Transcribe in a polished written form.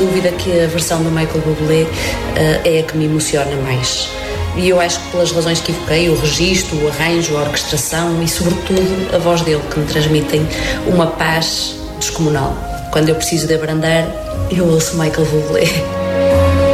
dúvida que a versão do Michael Bublé é a que me emociona mais. E eu acho que pelas razões que evoquei, o registro, o arranjo, a orquestração e sobretudo a voz dele, que me transmitem uma paz descomunal. Quando eu preciso de abrandar, eu ouço Michael Bublé.